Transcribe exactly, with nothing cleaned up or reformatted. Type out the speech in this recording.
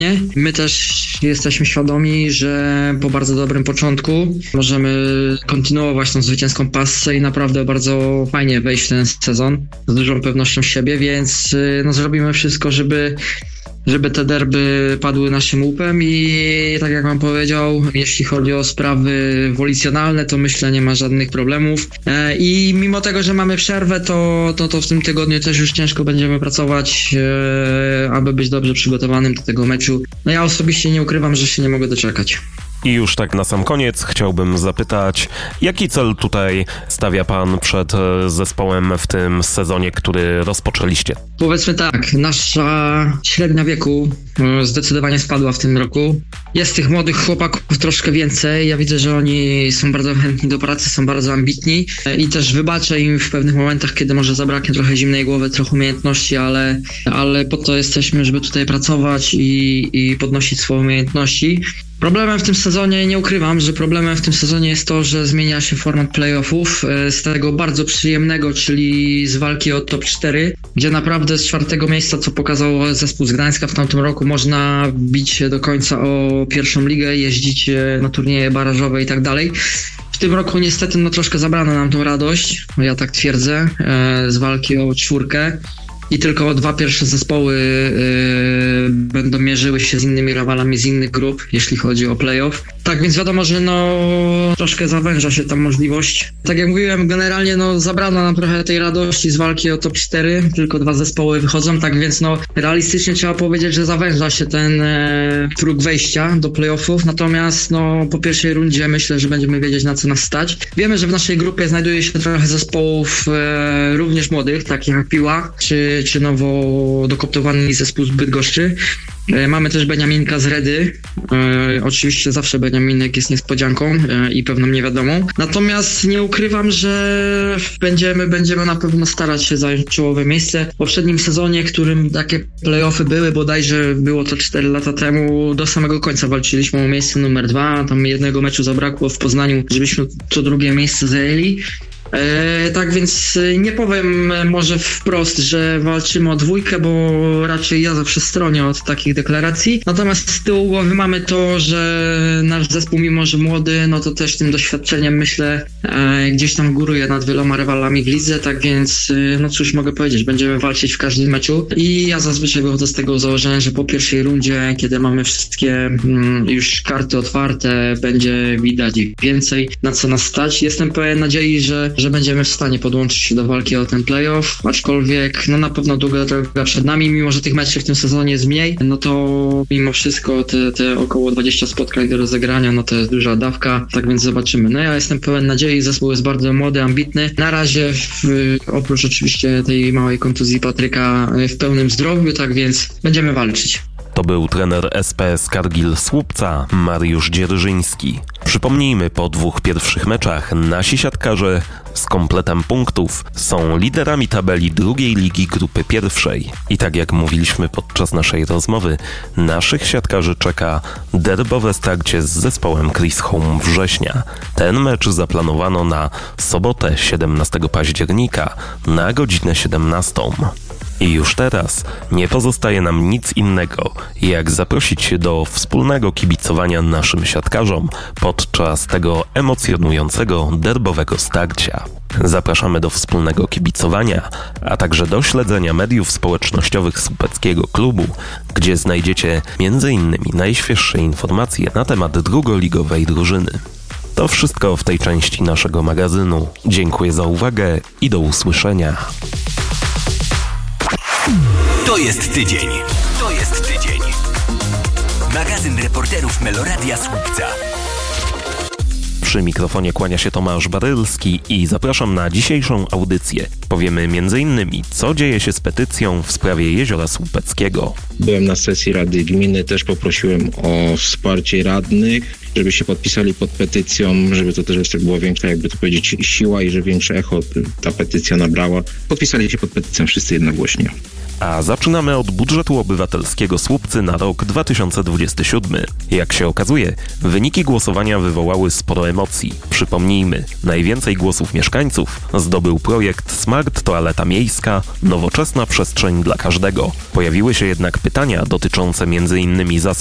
My też jesteśmy świadomi, że po bardzo dobrym początku możemy kontynuować tą zwycięską passę i naprawdę bardzo fajnie wejść w ten sezon z dużą pewnością siebie, więc no, zrobimy wszystko, żeby żeby te derby padły naszym łupem i tak jak wam powiedział, jeśli chodzi o sprawy wolicjonalne, to myślę nie ma żadnych problemów i mimo tego, że mamy przerwę, to, to, to w tym tygodniu też już ciężko będziemy pracować, aby być dobrze przygotowanym do tego meczu. No ja osobiście nie ukrywam, że się nie mogę doczekać. I już tak na sam koniec chciałbym zapytać, jaki cel tutaj stawia pan przed zespołem w tym sezonie, który rozpoczęliście? Powiedzmy tak, nasza średnia wieku zdecydowanie spadła w tym roku. Jest tych młodych chłopaków troszkę więcej. Ja widzę, że oni są bardzo chętni do pracy, są bardzo ambitni i też wybaczę im w pewnych momentach, kiedy może zabraknie trochę zimnej głowy, trochę umiejętności, ale, ale po to jesteśmy, żeby tutaj pracować i, i podnosić swoje umiejętności. Problemem w tym sezonie, nie ukrywam, że problemem w tym sezonie jest to, że zmienia się format playoffów z tego bardzo przyjemnego, czyli z walki o top cztery, gdzie naprawdę z czwartego miejsca, co pokazał zespół z Gdańska w tamtym roku, można bić się do końca o pierwszą ligę, jeździć na turnieje barażowe i tak dalej. W tym roku niestety no troszkę zabrano nam tą radość, ja tak twierdzę, z walki o czwórkę. I tylko dwa pierwsze zespoły yy, będą mierzyły się z innymi rywalami z innych grup, jeśli chodzi o playoff. Tak więc wiadomo, że no troszkę zawęża się ta możliwość. Tak jak mówiłem, generalnie no zabrano nam trochę tej radości z walki o top cztery, tylko dwa zespoły wychodzą, tak więc no realistycznie trzeba powiedzieć, że zawęża się ten e, próg wejścia do playoffów, natomiast no po pierwszej rundzie myślę, że będziemy wiedzieć, na co nas stać. Wiemy, że w naszej grupie znajduje się trochę zespołów e, również młodych, takich jak Piła, czy czy nowo dokoptowany zespół z Bydgoszczy. Mamy też Beniaminka z Redy. E, oczywiście zawsze Beniaminek jest niespodzianką e, i pewną niewiadomą. Natomiast nie ukrywam, że będziemy, będziemy na pewno starać się zająć czołowe miejsce. W poprzednim sezonie, którym takie play-offy były, bodajże było to cztery lata temu, do samego końca walczyliśmy o miejsce numer dwa. Tam jednego meczu zabrakło w Poznaniu, żebyśmy to drugie miejsce zajęli. E, tak więc nie powiem może wprost, że walczymy o dwójkę, bo raczej ja zawsze stronię od takich deklaracji. Natomiast z tyłu głowy mamy to, że nasz zespół, mimo że młody, no to też tym doświadczeniem myślę e, gdzieś tam góruje nad wieloma rywalami w lidze, tak więc e, no cóż mogę powiedzieć, będziemy walczyć w każdym meczu i ja zazwyczaj wychodzę z tego założenia, że po pierwszej rundzie, kiedy mamy wszystkie mm, już karty otwarte, będzie widać więcej, na co nas stać. Jestem pełen nadziei, że że będziemy w stanie podłączyć się do walki o ten playoff, aczkolwiek no na pewno długa droga przed nami, mimo że tych meczów w tym sezonie jest mniej, no to mimo wszystko te, te około dwadzieścia spotkań do rozegrania, no to jest duża dawka, tak więc zobaczymy. No ja jestem pełen nadziei, zespół jest bardzo młody, ambitny. Na razie w, oprócz oczywiście tej małej kontuzji Patryka w pełnym zdrowiu, tak więc będziemy walczyć. To był trener S P S Kargil Słupca, Mariusz Dzierżyński. Przypomnijmy, po dwóch pierwszych meczach nasi siatkarze z kompletem punktów są liderami tabeli drugiej ligi grupy pierwszej. I tak jak mówiliśmy podczas naszej rozmowy, naszych siatkarzy czeka derbowe starcie z zespołem Chris Home Września. Ten mecz zaplanowano na sobotę siedemnastego października na godzinę siedemnastą. I już teraz nie pozostaje nam nic innego, jak zaprosić się do wspólnego kibicowania naszym siatkarzom podczas tego emocjonującego derbowego starcia. Zapraszamy do wspólnego kibicowania, a także do śledzenia mediów społecznościowych Słupeckiego Klubu, gdzie znajdziecie między innymi najświeższe informacje na temat drugoligowej drużyny. To wszystko w tej części naszego magazynu. Dziękuję za uwagę i do usłyszenia. To jest tydzień. To jest tydzień. Magazyn reporterów Meloradia Słupca. Przy mikrofonie kłania się Tomasz Barylski i zapraszam na dzisiejszą audycję. Powiemy między innymi, co dzieje się z petycją w sprawie Jeziora Słupeckiego. Byłem na sesji Rady Gminy, też poprosiłem o wsparcie radnych, żeby się podpisali pod petycją, żeby to też jeszcze była większa, jakby to powiedzieć, siła i że większe echo ta petycja nabrała. Podpisali się pod petycją wszyscy jednogłośnie. A zaczynamy od budżetu obywatelskiego Słupcy na rok dwa tysiące dwudziesty siódmy. Jak się okazuje, wyniki głosowania wywołały sporo emocji. Przypomnijmy, najwięcej głosów mieszkańców zdobył projekt Smart Toaleta Miejska – nowoczesna przestrzeń dla każdego. Pojawiły się jednak pytania dotyczące między innymi zasad